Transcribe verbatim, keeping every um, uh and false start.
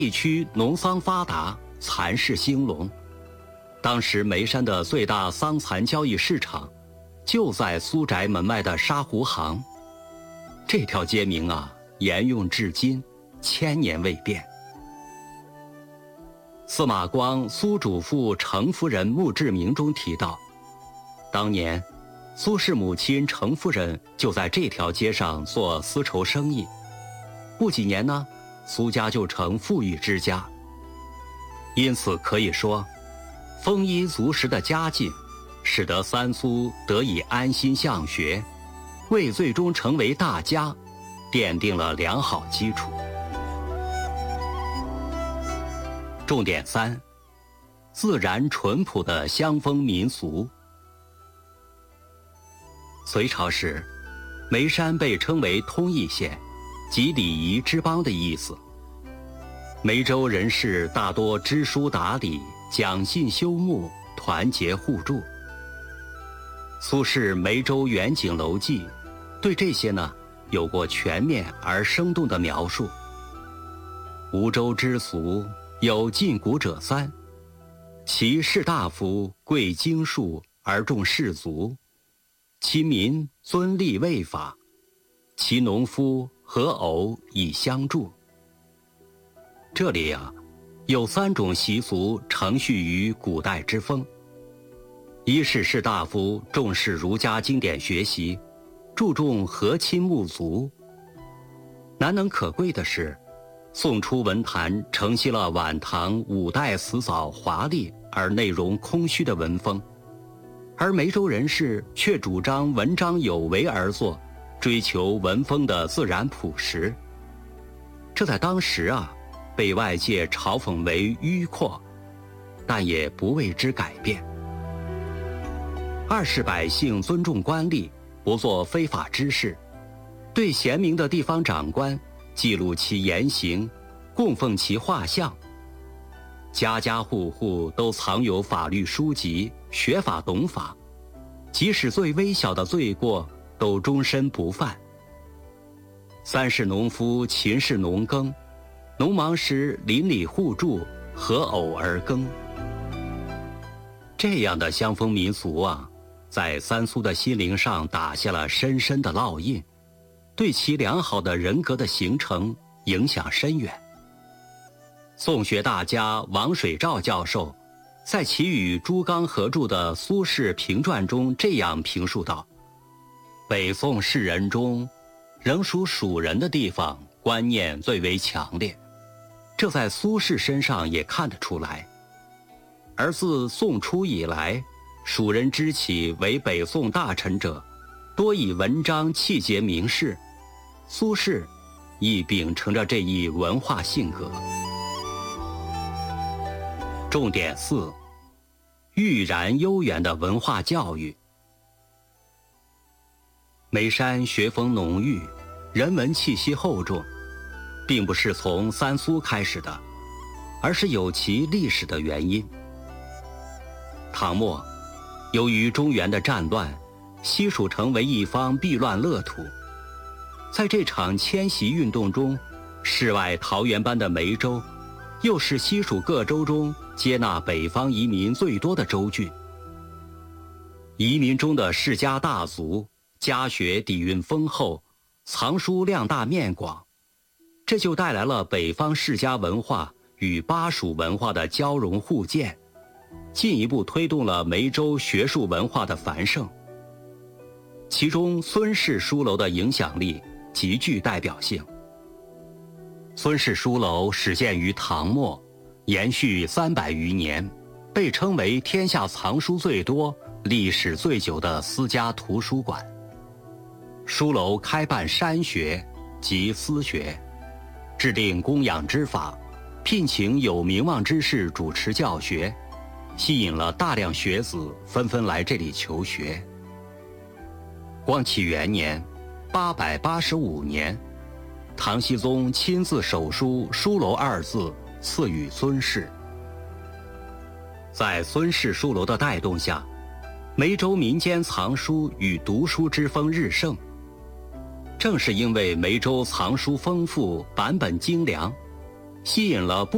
地区农桑发达，蚕市兴隆。当时眉山的最大桑蚕交易市场，就在苏宅门外的沙湖行。这条街名啊，沿用至今，千年未变。司马光《苏主父程夫人墓志铭》中提到，当年苏轼母亲程夫人就在这条街上做丝绸生意，不几年呢，苏家就成富裕之家。因此可以说，丰衣足食的家境使得三苏得以安心向学，为最终成为大家奠定了良好基础。重点三：自然淳朴的乡风民俗。隋朝时，眉山被称为通义县，即礼仪之邦的意思。眉州人士大多知书达理，讲信修睦，团结互助。苏轼《眉州远景楼记》对这些呢有过全面而生动的描述。梧州之俗，有禁古者三：其士大夫贵经术而重士族，其民尊吏卫法，其农夫和偶以相助。这里啊，有三种习俗承续于古代之风。一是士大夫重视儒家经典学习，注重和亲睦族。难能可贵的是，宋初文坛承袭了晚唐五代辞藻华丽而内容空虚的文风，而眉州人士却主张文章有为而作，追求文风的自然朴实。这在当时啊，被外界嘲讽为迂阔，但也不为之改变。二是百姓尊重官吏，不做非法之事，对贤明的地方长官记录其言行，供奉其画像。家家户户都藏有法律书籍，学法懂法，即使最微小的罪过都终身不犯。三是农夫勤事农耕，农忙时邻里互助，合偶而耕。这样的乡风民俗啊，在三苏的心灵上打下了深深的烙印，对其良好的人格的形成影响深远。宋学大家王水照教授在其与朱刚合著的《苏轼评传》中这样评述道：北宋士人中，仍属蜀人的地方观念最为强烈，这在苏轼身上也看得出来。而自宋初以来，蜀人之起为北宋大臣者，多以文章气节名士，苏轼亦秉承着这一文化性格。重点四：郁然悠远的文化教育。眉山学风浓郁，人文气息厚重，并不是从三苏开始的，而是有其历史的原因。唐末，由于中原的战乱，西蜀成为一方避乱乐土。在这场迁徙运动中，世外桃源般的眉州，又是西蜀各州中接纳北方移民最多的州郡。移民中的世家大族，家学底蕴丰厚，藏书量大面广，这就带来了北方世家文化与巴蜀文化的交融互鉴，进一步推动了眉州学术文化的繁盛。其中孙氏书楼的影响力极具代表性。孙氏书楼始建于唐末，延续三百余年，被称为天下藏书最多、历史最久的私家图书馆。书楼开办山学及私学，制定供养之法，聘请有名望之士主持教学，吸引了大量学子纷纷来这里求学。光启元年，八百八十五年，唐僖宗亲自手书“书楼”二字，赐予孙氏。在孙氏书楼的带动下，眉州民间藏书与读书之风日盛。正是因为眉州藏书丰富，版本精良，吸引了不